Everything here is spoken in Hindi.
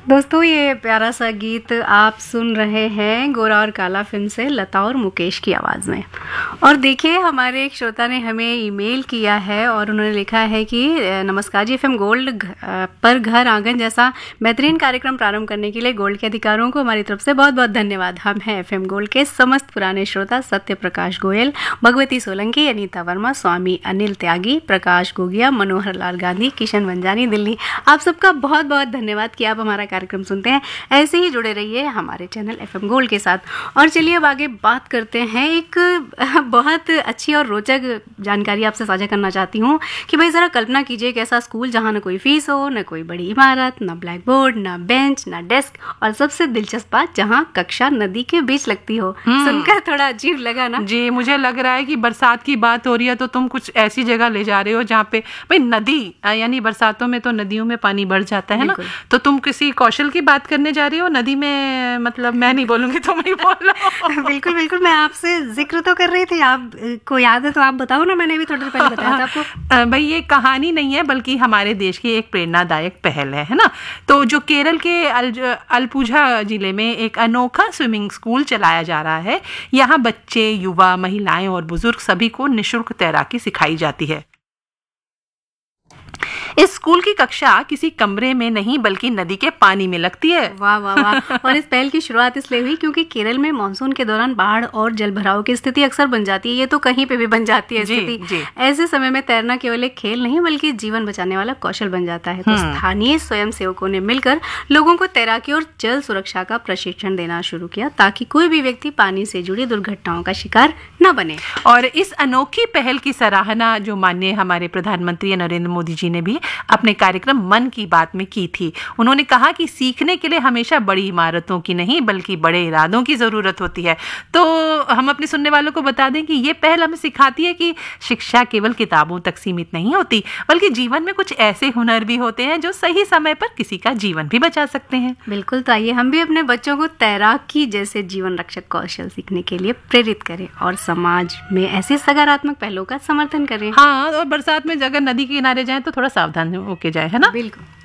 दोस्तों, ये प्यारा सा गीत आप सुन रहे हैं गोरा और काला फिल्म से लता और मुकेश की आवाज़ में। और देखिए, हमारे एक श्रोता ने हमें ईमेल किया है और उन्होंने लिखा है कि नमस्कार जी, एफएम गोल्ड पर घर आंगन जैसा बेहतरीन कार्यक्रम प्रारंभ करने के लिए गोल्ड के अधिकारों को हमारी तरफ से बहुत बहुत धन्यवाद। हम हैं एफएम गोल्ड के समस्त पुराने श्रोता सत्य प्रकाश गोयल, भगवती सोलंकी, अनीता वर्मा, स्वामी अनिल त्यागी, प्रकाश गोगिया, मनोहर लाल गांधी, किशन वंजानी, दिल्ली। आप सबका बहुत बहुत धन्यवाद कि आप हमारा कार्यक्रम सुनते हैं। ऐसे ही जुड़े रहिए हमारे चैनल एफएम गोल्ड के साथ। और चलिए अब आगे बात करते हैं। एक बहुत अच्छी और रोचक जानकारी आपसे साझा करना चाहती हूँ कि भाई ज़रा कल्पना कीजिए एक ऐसा स्कूल जहाँ न कोई फीस हो, न कोई बड़ी इमारत, न ब्लैक बोर्ड, न बेंच, न डेस्क, और सबसे दिलचस्प बात, जहाँ कक्षा नदी के बीच लगती हो। सुनकर थोड़ा अजीब लगा ना? जी, मुझे लग रहा है कि बरसात की बात हो रही है तो तुम कुछ ऐसी जगह ले जा रहे हो जहाँ पे भाई नदी, यानी बरसातों में तो नदियों में पानी बढ़ जाता है ना, तो तुम किसी कौशल की बात करने जा रही हो नदी में। मतलब मैं नहीं बोलूंगी, तुम ही बोलो। बिल्कुल बिल्कुल, मैं आपसे जिक्र तो कर रही थी, आपको याद है तो आप बताओ ना। मैंने भी थोड़ी देर पहले बताया था आपको। भाई ये कहानी नहीं है बल्कि हमारे देश की एक प्रेरणादायक पहल है ना। तो जो केरल के अलपुझा जिले में एक अनोखा स्विमिंग स्कूल चलाया जा रहा है। यहाँ बच्चे, युवा, महिलाएं और बुजुर्ग सभी को निःशुल्क तैराकी सिखाई जाती है। इस स्कूल की कक्षा किसी कमरे में नहीं बल्कि नदी के पानी में लगती है। वाह वाह वाह। और इस पहल की शुरुआत इसलिए हुई क्योंकि केरल में मानसून के दौरान बाढ़ और जलभराव की स्थिति अक्सर बन जाती है। ये तो कहीं पे भी बन जाती है स्थिति। ऐसे समय में तैरना केवल एक खेल नहीं बल्कि जीवन बचाने वाला कौशल बन जाता है। तो स्थानीय स्वयं सेवकों ने मिलकर लोगों को तैराकी और जल सुरक्षा का प्रशिक्षण देना शुरू किया ताकि कोई भी व्यक्ति पानी से जुड़ी दुर्घटनाओं का शिकार न बने। और इस अनोखी पहल की सराहना जो माननीय हमारे प्रधानमंत्री नरेंद्र मोदी जी ने भी अपने कार्यक्रम मन की बात में की थी। उन्होंने कहा कि सीखने के लिए हमेशा बड़ी इमारतों की नहीं बल्कि बड़े इरादों की जरूरत होती है। तो हम अपने सुनने वालों को बता दें कि ये पहल हमें सिखाती है कि शिक्षा केवल किताबों तक सीमित नहीं होती बल्कि जीवन में कुछ ऐसे हुनर भी होते हैं जो सही समय पर किसी का जीवन भी बचा सकते हैं। बिल्कुल, तो आइए हम भी अपने बच्चों को तैराकी जैसे जीवन रक्षक कौशल सीखने के लिए प्रेरित करें और समाज में ऐसी सकारात्मक पहलों का समर्थन करें। हाँ, और बरसात में अगर नदी के किनारे जाएं तो थोड़ा सावधान होके जाए, है ना? बिल्कुल।